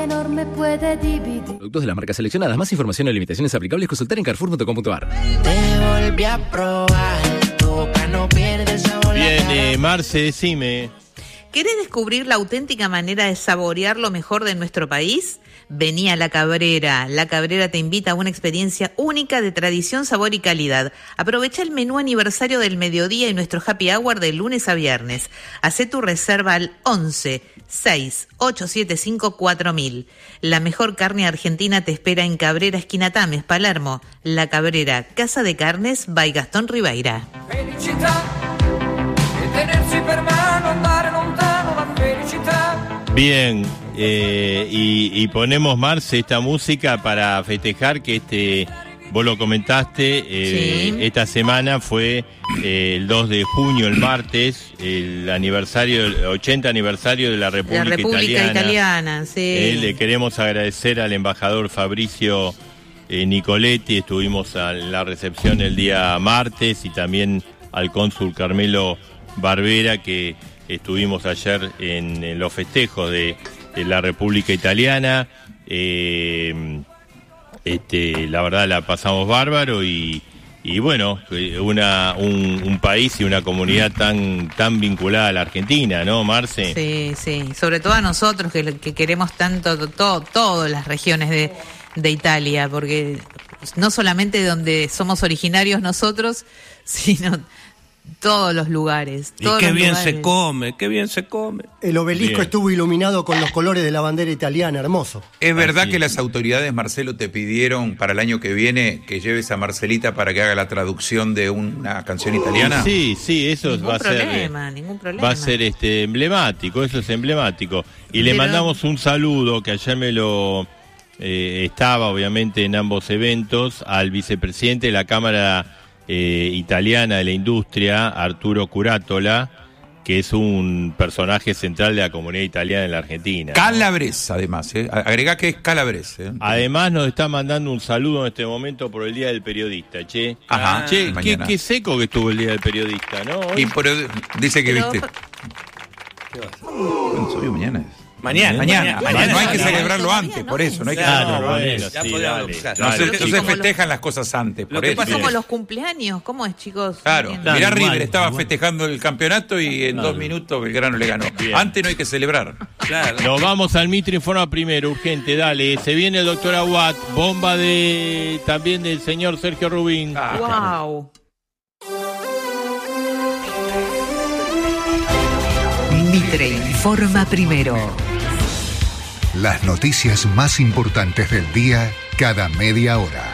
menor me puede dividir. Productos de las marcas seleccionadas. Más información y limitaciones aplicables. Consultar en carrefour.com.ar. Te volví a probar, tu boca no pierde sabor. Bien, Marce, decime. ¿Querés descubrir la auténtica manera de saborear lo mejor de nuestro país? Vení a La Cabrera. La Cabrera te invita a una experiencia única de tradición, sabor y calidad. Aprovecha el menú aniversario del mediodía y nuestro happy hour de lunes a viernes. Hacé tu reserva al 11 6 875 4000. La mejor carne argentina te espera en Cabrera, esquina Tames, Palermo. La Cabrera, Casa de Carnes by Gastón Ribeira. Felicità e tenersi per mano, andare lontano la felicità. Bien, y ponemos, Marce, esta música para festejar que vos lo comentaste, Sí. Esta semana fue el 2 de junio, el martes, el 80 aniversario de la República Italiana, sí. Le queremos agradecer al embajador Fabricio Nicoletti, estuvimos en la recepción el día martes, y también al cónsul Carmelo Barbera, que estuvimos ayer en los festejos de la República Italiana. La verdad la pasamos bárbaro y bueno, un país y una comunidad tan vinculada a la Argentina, ¿no, Marce? Sí, sobre todo a nosotros que queremos tanto todas las regiones de Italia, porque no solamente donde somos originarios nosotros, sino todos los lugares. Y qué bien se come, qué bien se come. El obelisco Bien. estuvo iluminado con los colores de la bandera italiana, hermoso. ¿Es verdad Así que es. las autoridades, Marcelo, te pidieron para el año que viene que lleves a Marcelita para que haga la traducción de una canción italiana? Sí, eso Ningún va a ser... problema. Va a ser emblemático, eso es emblemático. Y le Pero- mandamos un saludo, que ayer me lo estaba obviamente en ambos eventos, al vicepresidente de la Cámara Italiana de la Industria, Arturo Curátola, que es un personaje central de la comunidad italiana en la Argentina. Calabrese, además, agregá que es Calabrese. Además nos está mandando un saludo en este momento por el Día del Periodista, che. Ajá, Che, mañana. qué seco que estuvo el Día del Periodista, ¿no? Hoy- Y dice que Pero- viste. Bueno, soy mañana. Mañana. No hay que no, celebrarlo todavía antes, no por es. eso. No hay que Claro, celebrarlo bueno, antes. Ya sí, podríamos dale. empezar. No se Como festejan las cosas antes, por Lo que eso. Es como los cumpleaños, ¿cómo es, chicos? Claro, Bien. mirá, Claro, River igual, estaba igual. festejando el campeonato y en 2 minutos Belgrano le ganó. Bien. Antes no hay que celebrar. Claro. Nos vamos al Mitre Informa primero, urgente, dale. Se viene el doctor Aguat, bomba también del señor Sergio Rubín. Wow. Mitre informa primero. Las noticias más importantes del día cada media hora.